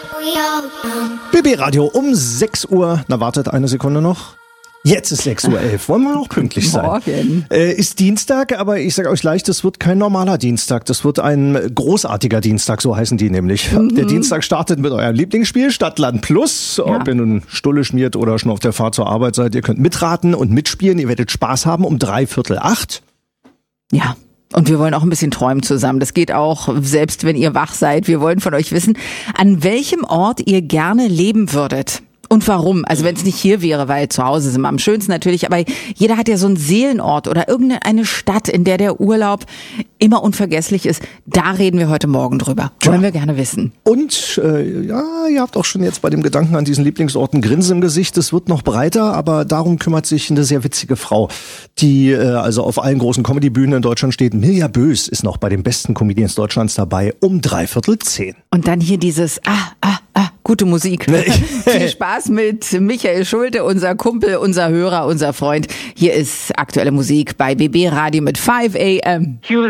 BB Radio um 6 Uhr. Na, wartet eine Sekunde noch. Jetzt ist 6.11 Uhr. Wollen wir noch pünktlich sein? Morgen. Ist Dienstag, aber ich sage euch gleich, das wird kein normaler Dienstag. Das wird ein großartiger Dienstag, so heißen die nämlich. Der Dienstag startet mit eurem Lieblingsspiel Stadtland Plus. Ob ihr nun Stulle schmiert oder schon auf der Fahrt zur Arbeit seid, ihr könnt mitraten und mitspielen. Ihr werdet Spaß haben um 7:45. Ja. Und wir wollen auch ein bisschen träumen zusammen. Das geht auch, selbst wenn ihr wach seid. Wir wollen von euch wissen, an welchem Ort ihr gerne leben würdet. Und warum? Also wenn es nicht hier wäre, weil zu Hause sind wir am schönsten natürlich, aber jeder hat ja so einen Seelenort oder irgendeine Stadt, in der der Urlaub immer unvergesslich ist. Da reden wir heute Morgen drüber. Wollen wir gerne wissen. Und ihr habt auch schon jetzt bei dem Gedanken an diesen Lieblingsorten Grinsen im Gesicht. Es wird noch breiter, aber darum kümmert sich eine sehr witzige Frau, die also auf allen großen Comedy-Bühnen in Deutschland steht. Mirja Bös ist noch bei den besten Comedians Deutschlands dabei um 9:45. Und dann hier dieses gute Musik. Viel Spaß mit Michael Schulte, unser Kumpel, unser Hörer, unser Freund. Hier ist aktuelle Musik bei BB Radio mit 5 AM.